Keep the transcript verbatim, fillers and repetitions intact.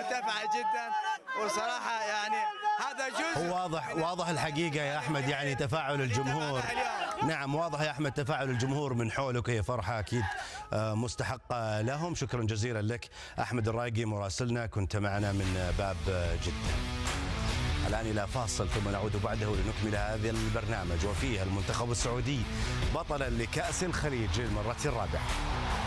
مرتفعة جدا، وصراحة يعني هذا جزء. هو واضح واضح الحقيقة يا أحمد، يعني تفاعل الجمهور. نعم واضح يا أحمد تفاعل الجمهور من حولك، هي فرحة أكيد مستحقة لهم. شكرا جزيلا لك أحمد الرايقي مراسلنا، كنت معنا من باب جدة. الآن إلى فاصل ثم نعود بعده لنكمل هذا البرنامج، وفيه المنتخب السعودي بطلا لكأس الخليج للمرة الرابعة.